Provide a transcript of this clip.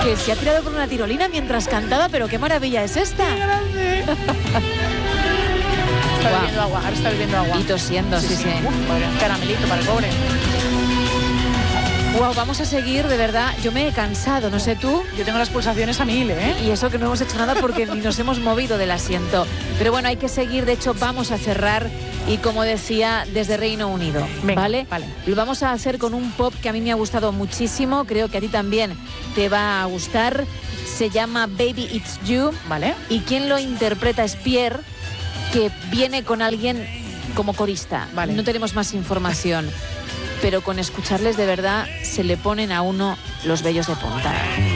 que se ha tirado por una tirolina mientras cantaba, pero qué maravilla es esta. ¡Qué grande! Está bebiendo agua, ahora está bebiendo agua. Y tosiendo, sí. Un caramelito para el pobre. Wow, vamos a seguir, de verdad. Yo me he cansado, no sé tú. Yo tengo las pulsaciones a 1000, ¿eh? Y eso que no hemos hecho nada porque ni nos hemos movido del asiento. Pero bueno, hay que seguir. De hecho, vamos a cerrar. Y como decía, desde Reino Unido. Venga, ¿vale? vale. Lo vamos a hacer con un pop que a mí me ha gustado muchísimo. Creo que a ti también te va a gustar. Se llama Baby It's You. Vale. Y quien lo interpreta es Pierre, que viene con alguien como corista. Vale. No tenemos más información. Pero con escucharles de verdad se le ponen a uno los vellos de punta.